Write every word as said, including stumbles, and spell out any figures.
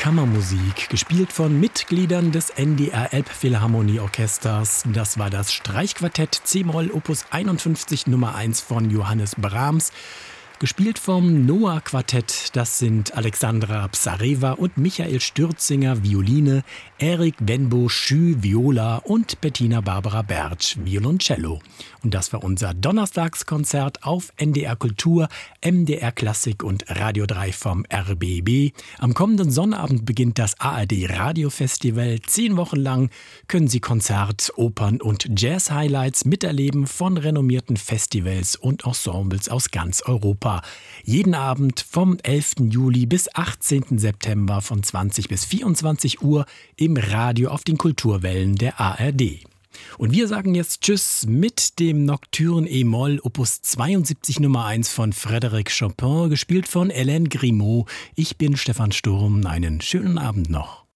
Kammermusik, gespielt von Mitgliedern des N D R Elbphilharmonieorchesters. Das war das Streichquartett C-Moll Opus einundfünfzig Nummer eins von Johannes Brahms. Gespielt vom Noah-Quartett, das sind Alexandra Psarewa und Michael Stürzinger, Violine, Erik Benbo, Schü, Viola und Bettina Barbara Bertsch, Violoncello. Und das war unser Donnerstagskonzert auf N D R Kultur, M D R Klassik und Radio drei vom R B B. Am kommenden Sonnabend beginnt das A R D Radiofestival. Zehn Wochen lang können Sie Konzert-, Opern- und Jazz-Highlights miterleben von renommierten Festivals und Ensembles aus ganz Europa. Jeden Abend vom elften Juli bis achtzehnten September von zwanzig bis vierundzwanzig Uhr im Radio auf den Kulturwellen der A R D. Und wir sagen jetzt Tschüss mit dem Nocturne E-Moll Opus zweiundsiebzig Nummer eins von Frédéric Chopin, gespielt von Hélène Grimaud. Ich bin Stefan Sturm. Einen schönen Abend noch.